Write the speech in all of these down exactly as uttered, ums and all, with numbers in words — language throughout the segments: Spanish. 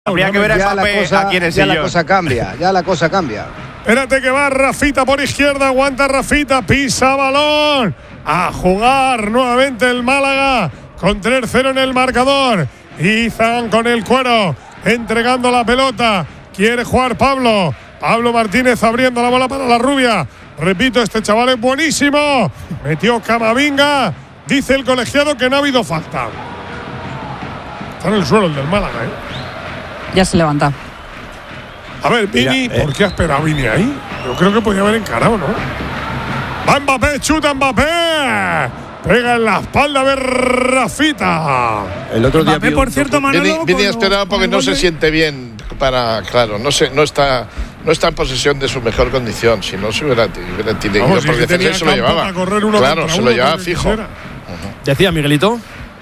Habría que ver a ya Mbappé, la cosa, a quién es ya yo. la cosa cambia, ya la cosa cambia. Espérate que va Rafita por izquierda, aguanta Rafita, pisa balón. A jugar nuevamente el Málaga con tres cero en el marcador. Izan con el cuero, entregando la pelota. Quiere jugar Pablo. Pablo Martínez abriendo la bola para la rubia. Repito, este chaval es buenísimo. Metió Camavinga. Dice el colegiado que no ha habido falta. Está en el suelo el del Málaga, ¿eh? Ya se levanta. A ver, Vini, Mira, eh. ¿por qué ha esperado Vini ahí? Yo creo que podía haber encarado, ¿no? Va Mbappé, chuta Mbappé. Pega en la espalda de Rafita. El otro día Mbappé, por cierto, Manolo, Vini, Vini ha esperado porque no se siente bien para, claro, no se, no está, no está en posesión de su mejor condición. Si no se hubiera, hubiera tenido Vamos, por si defensa, se lo llevaba. Claro, se lo llevaba fijo. Uh-huh. Decía Miguelito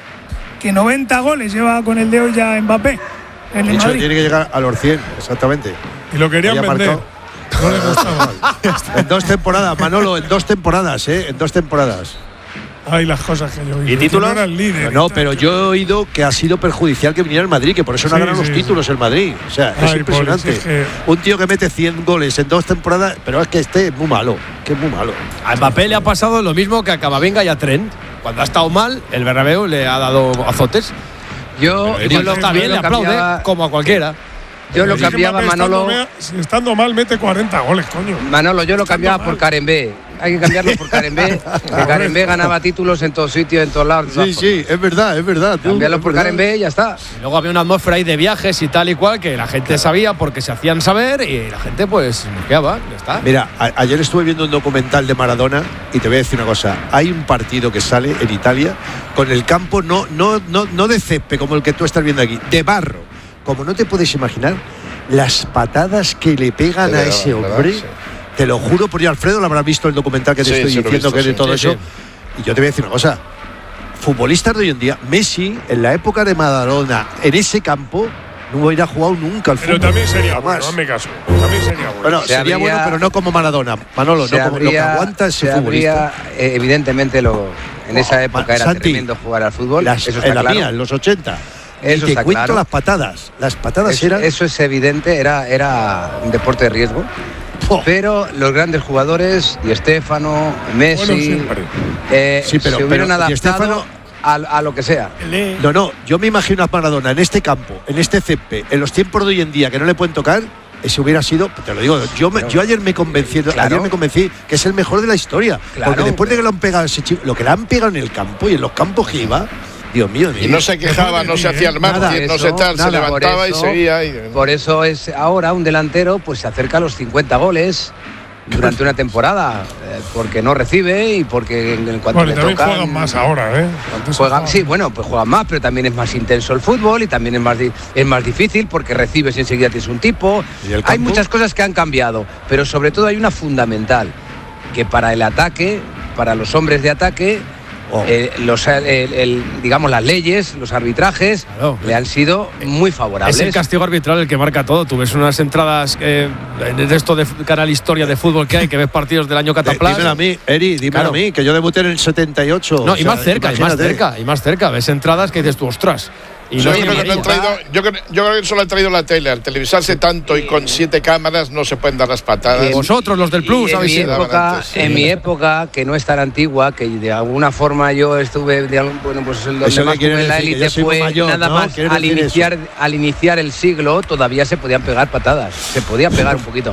que noventa goles lleva con el de hoy ya Mbappé. En el de hecho, Madrid. tiene que llegar a los cien, exactamente. Y lo querían Había vender. marcado. No le gustaba. En dos temporadas, Manolo, en dos temporadas, ¿eh? En dos temporadas. Ay, las cosas que yo vi. ¿Y títulos? No era el líder. No, pero yo he oído que ha sido perjudicial que viniera el Madrid, que por eso no Sí, ha ganado sí, los títulos sí. el Madrid. O sea, Ay, es impresionante. pobre, si es que- Un tío que mete cien goles en dos temporadas, pero es que este es muy malo, que es muy malo. A Mbappé le ha pasado lo mismo que a Camavinga y a Trent. Cuando ha estado mal, el Bernabéu le ha dado azotes. Yo, Y yo cuando lo, está yo bien, lo le aplaude, cambiaba, como a cualquiera. yo lo Es que cambiaba, Mbappé Manolo. Estando, me- estando mal, mete cuarenta goles, coño. Manolo, yo lo Estando cambiaba mal. por Karembé. Hay que cambiarlo por Karembé. Que Karembé ganaba títulos en todos sitios, en todos lados. Sí, sí, es verdad, es verdad. tú, Cambiarlo es por verdad. Karembé y ya está. Y luego había una atmósfera ahí de viajes y tal y cual que la gente sabía porque se hacían saber y la gente pues bloqueaba, ya está. Mira, a- ayer estuve viendo un documental de Maradona y te voy a decir una cosa. Hay un partido que sale en Italia con el campo no, no, no, no de césped como el que tú estás viendo aquí, de barro. Como no te puedes imaginar las patadas que le pegan Se le a daban, ese ¿verdad? hombre. Sí. Te lo juro por Dios, Alfredo, lo habrás visto el documental que te Sí, estoy sí, lo he diciendo visto, que es de sí. todo Sí, eso. sí. Y yo te voy a decir una cosa. Futbolistas de hoy en día, Messi, en la época de Maradona, en ese campo, no hubiera jugado nunca al fútbol. Pero también sería jamás. bueno, hazme caso. También sería bueno. Bueno, Se sería habría- bueno, pero no como Maradona. Manolo, Se no como lo que habría- aguanta ese se futbolista. habría, eh, evidentemente, lo, en esa Oh, época era Santi, tremendo jugar al fútbol. Las- eso está en la claro. mía, en los ochenta. Eso y te está cuento claro. las patadas. Las patadas Eso, eran. eso es evidente, era, era un deporte de riesgo. Oh. Pero los grandes jugadores, Di Stéfano, Messi, Bueno, siempre. eh, Sí, pero- se hubieran pero Di adaptado Stéfano- a, a lo que sea. No, no, yo me imagino a Maradona en este campo, en este césped, en los tiempos de hoy en día que no le pueden tocar. Ese hubiera sido, te lo digo, yo, me- Pero- yo ayer me convencí, Claro. ayer me convencí que es el mejor de la historia. Claro. Porque después de que lo han pegado a ese chico, lo que le han pegado en el campo y en los campos que iba, Dios mío. Y no se quejaba, no se hacía el Nada, mártir, no se eso, tal, se nada, levantaba por y eso- seguía. Y, Por eso es ahora un delantero, pues se acerca a los cincuenta goles durante una temporada, eh, porque no recibe y porque en, en cuanto Bueno, y le también tocan, juegan más ahora, ¿eh? Antes se Juegan, jugaba. sí, bueno, pues juegan más, pero también es más intenso el fútbol y también es más, di- es más difícil porque recibes y enseguida tienes un tipo. ¿Y el Hay campo? muchas cosas que han cambiado, pero sobre todo hay una fundamental, que para el ataque, para los hombres de ataque, Oh. eh, los, el- el- digamos, las leyes, los arbitrajes, Claro. le han sido muy favorables. Es el castigo arbitral el que marca todo. Tú ves unas entradas eh, de esto de canal Historia de fútbol que hay, que ves partidos del año De- Cataplas. dímelo a mí, Eri, dímelo Claro. a mí, que yo debuté en el setenta y ocho. No, o y sea, más cerca, y más imagínate. cerca, y más cerca. Ves entradas que dices tú, ostras. Y yo, no es creo que no han amarilla. traído, yo, creo, yo creo que solo han traído la tele. Al televisarse tanto y con siete cámaras no se pueden dar las patadas. Y- Vosotros, los del Plus, Y en habéis mi sido. época, antes, sí. en mi época, que no es tan antigua, que de alguna forma yo estuve, de algún- bueno, pues el donde Eso más le quiere jugué en la decir que élite yo soy muy fue mayor, nada ¿no? más ¿Quiere al decir iniciar, al iniciar el siglo, todavía se podían pegar patadas, se podía pegar un poquito.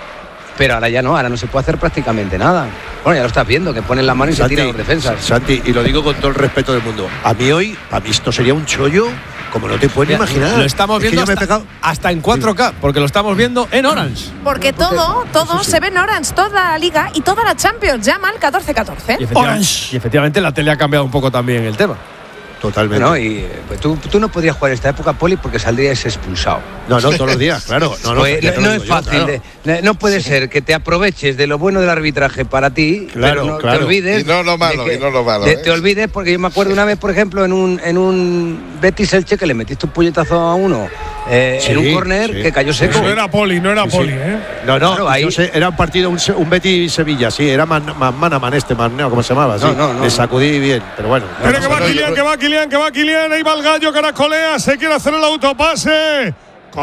Pero ahora ya no, ahora no se puede hacer prácticamente nada. Bueno, ya lo estás viendo, que ponen la mano y se tiran los defensas. Santi, y lo digo con todo el respeto del mundo. A mí hoy, a mí esto sería un chollo como no te puedes imaginar. Lo estamos Es que viendo yo me he hasta, pegado- hasta en cuatro K, porque lo estamos viendo en Orange. Porque todo, todo se ve en Orange, toda la Liga y toda la Champions. Llama al catorce catorce. Y efectivamente, y efectivamente la tele ha cambiado un poco también el tema. Totalmente. Bueno, y eh, pues tú, tú no podrías jugar esta época, Poli, porque saldrías expulsado. No, no, todos los días, claro. No, no, Pues ya no, te lo no digo es yo, fácil. claro. de- no puede ser que te aproveches de lo bueno del arbitraje para ti, Claro, pero no claro. te olvides. Y no lo de malo, que- y no lo malo, de- ¿eh? Te olvides, porque yo me acuerdo una vez, por ejemplo, en un, en un Betis Elche que le metiste un puñetazo a uno eh, Sí, en un córner sí. que cayó seco. Eso era poli, no era Sí, sí. poli, ¿eh? No, no, Claro, ahí- yo sé, era un partido, un, se- un Betis-Sevilla, sí, era man, man, man a man este, man, no, ¿cómo se llamaba? Sí, No, no, no, le no. sacudí bien, pero bueno. Espera que va no, yo- Kylian, que va Kylian, que va Kylian. Ahí va el gallo, caracolea. Se quiere hacer el autopase.